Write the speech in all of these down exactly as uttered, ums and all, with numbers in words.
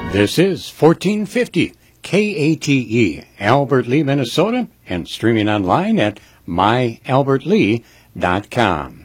This is fourteen fifty K A T E, Albert Lee, Minnesota, and streaming online at my albert lee dot com.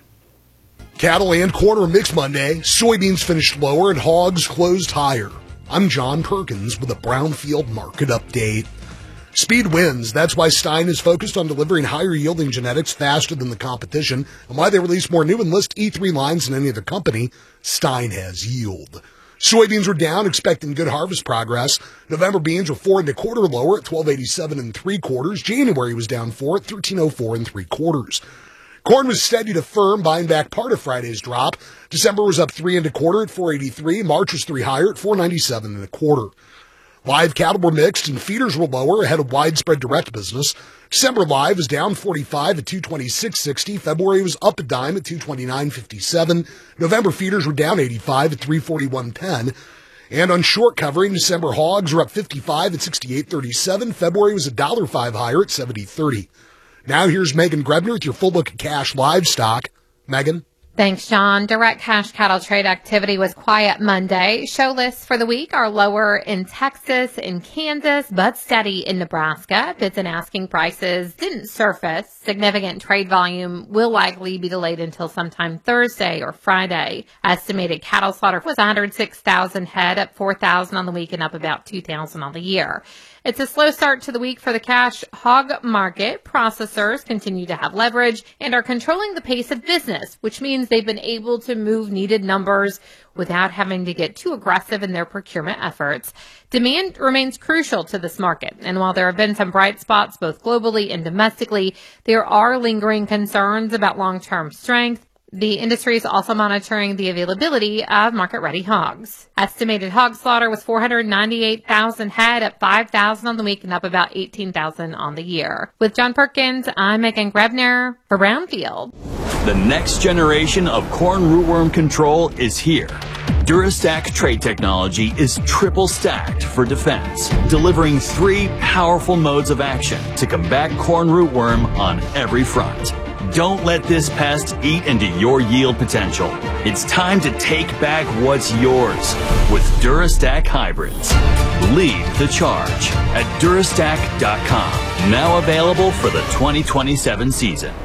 Cattle and corn are mixed Monday. Soybeans finished lower and hogs closed higher. I'm John Perkins with a Brownfield market update. Speed wins. That's why Stein is focused on delivering higher yielding genetics faster than the competition, and why they release more new Enlist E three lines than any other company. Stein has yield. Soybeans were down, expecting good harvest progress. November beans were four and a quarter lower at twelve eighty-seven and three quarters. January was down four at thirteen oh four and three quarters. Corn was steady to firm, buying back part of Friday's drop. December was up three and a quarter at four eighty-three. March was three higher at four ninety-seven and a quarter. Live cattle were mixed and feeders were lower ahead of widespread direct business. December live was down forty-five at two twenty-six sixty. February was up a dime at two twenty-nine fifty-seven. November feeders were down eighty-five at three forty-one ten. And on short covering, December hogs were up fifty-five at sixty-eight thirty-seven. February was a dollar five higher at seventy thirty. Now here's Megan Grebner with your full look at cash livestock. Megan? Thanks, John. Direct cash cattle trade activity was quiet Monday. Show lists for the week are lower in Texas and Kansas, but steady in Nebraska. Bids and asking prices didn't surface. Significant trade volume will likely be delayed until sometime Thursday or Friday. Estimated cattle slaughter was one hundred six thousand head, up four thousand on the week and up about two thousand on the year. It's a slow start to the week for the cash hog market. Processors continue to have leverage and are controlling the pace of business, which means they've been able to move needed numbers without having to get too aggressive in their procurement efforts. Demand remains crucial to this market, and while there have been some bright spots both globally and domestically, there are lingering concerns about long-term strength. The industry is also monitoring the availability of market-ready hogs. Estimated hog slaughter was four hundred ninety-eight thousand head, up five thousand on the week and up about eighteen thousand on the year. With John Perkins, I'm Megan Grebner for Brownfield. The next generation of corn rootworm control is here. Durastack trait technology is triple stacked for defense, delivering three powerful modes of action to combat corn rootworm on every front. Don't let this pest eat into your yield potential. It's time to take back what's yours with Durastack hybrids. Lead the charge at Durastack dot com. Now available for the twenty twenty-seven season.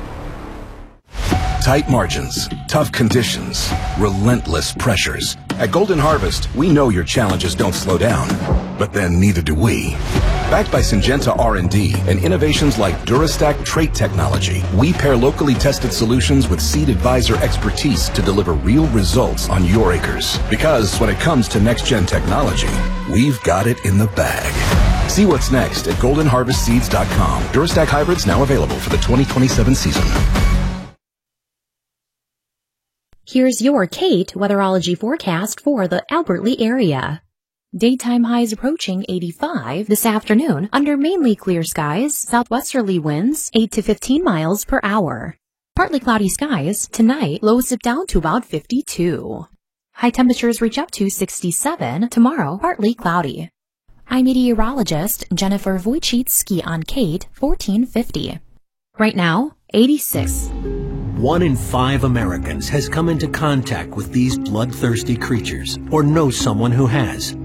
Tight margins, tough conditions, relentless pressures. At Golden Harvest, we know your challenges don't slow down, but then neither do we. Backed by Syngenta R and D and innovations like Durastack trait technology, we pair locally tested solutions with Seed Advisor expertise to deliver real results on your acres. Because when it comes to next-gen technology, we've got it in the bag. See what's next at golden harvest seeds dot com. Durastack hybrids now available for the twenty twenty-seven season. Here's your Kate weatherology forecast for the Albert Lee area. Daytime highs approaching eighty-five this afternoon under mainly clear skies, southwesterly winds eight to fifteen miles per hour. Partly cloudy skies tonight, lows dip down to about fifty-two. High temperatures reach up to sixty-seven tomorrow, partly cloudy. I'm meteorologist Jennifer Wojcicki on Kate fourteen fifty. Right now, eighty-six. One in five Americans has come into contact with these bloodthirsty creatures or knows someone who has.